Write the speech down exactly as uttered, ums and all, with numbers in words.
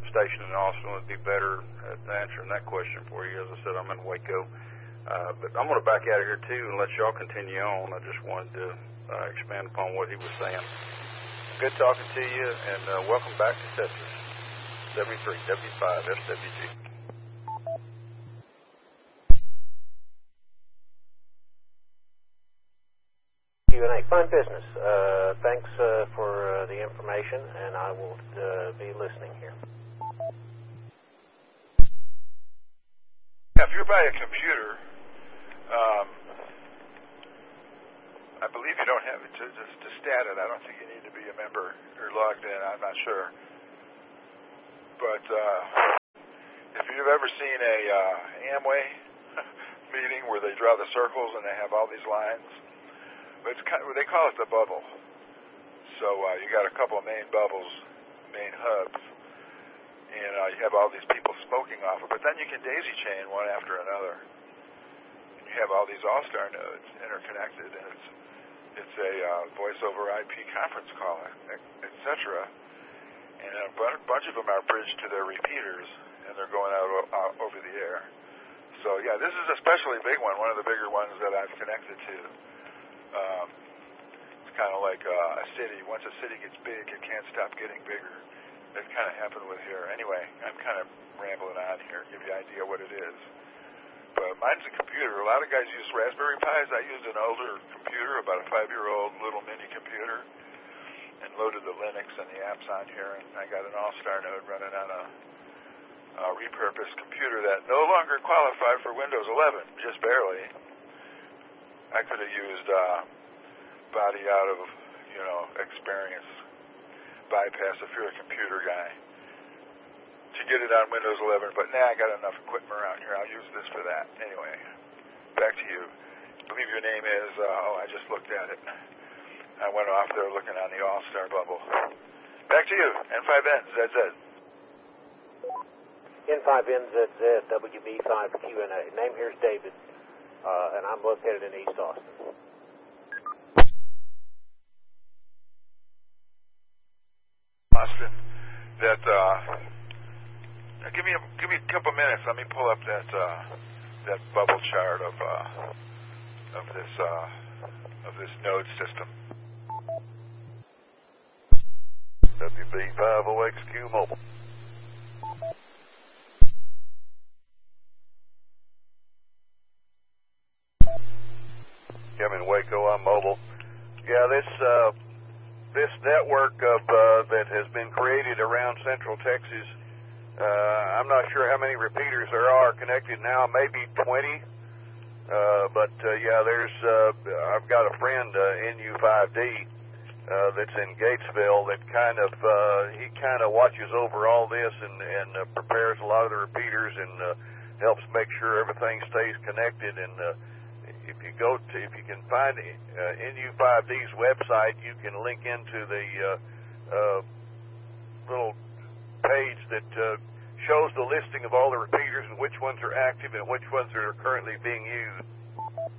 station in Austin would be better at answering that question for you. As I said, I'm in Waco. Uh, but I'm going to back out of here, too, and let y'all continue on. I just wanted to uh, expand upon what he was saying. Good talking to you, and uh, welcome back to Texas. seventy-three W five S W G. Q and A. Fine business. Uh, thanks uh, for uh, the information, and I will uh, be listening here. If you're by a computer, um, I believe you don't have it to, to, to stat it. I don't think you need to be a member or logged in. I'm not sure. But uh, if you've ever seen a uh, Amway meeting where they draw the circles and they have all these lines, it's kind of, they call it the bubble. So uh, you got a couple of main bubbles, main hubs, and uh, you have all these people smoking off it. But then you can daisy chain one after another. And you have all these all-star nodes interconnected, and it's it's a uh, voice over I P conference call, et cetera. And a b- bunch of them are bridged to their repeaters, and they're going out uh, over the air. So yeah, this is a especially big one, one of the bigger ones that I've connected to. Um, it's kind of like uh, a city. Once a city gets big, it can't stop getting bigger. That kind of happened with here. Anyway, I'm kind of rambling on here, give you an idea what it is. But mine's a computer. A lot of guys use Raspberry Pis. I used an older computer, about a five-year-old little mini computer, and loaded the Linux and the apps on here, and I got an all-star node running on a, a repurposed computer that no longer qualified for Windows eleven, just barely. I could have used uh, body out of, you know, experience bypass if you're a computer guy to get it on Windows eleven, but nah, I got enough equipment around here. I'll use this for that. Anyway, back to you. I believe your name is, uh, oh, I just looked at it. I went off there looking on the All-Star bubble. Back to you, N five N Z Z. N five N Z Z, W B five Q and A. Name here is David, uh, and I'm located in East Austin. Austin, that, uh, give me a, give me a couple minutes. Let me pull up that, uh, that bubble chart of, uh, of this, uh, of this node system. W B five O X Q Mobile. Yeah, I'm in Waco. I'm mobile. Yeah, this uh, this network of uh, that has been created around Central Texas. Uh, I'm not sure how many repeaters there are connected now. Maybe twenty. Uh, but uh, yeah, there's. Uh, I've got a friend, uh, N U five D. Uh, that's in Gatesville that kind of, uh, he kind of watches over all this and, and uh, prepares a lot of the repeaters and uh, helps make sure everything stays connected. And uh, if you go to, if you can find uh, N U five D's website, you can link into the uh, uh, little page that uh, shows the listing of all the repeaters and which ones are active and which ones are currently being used.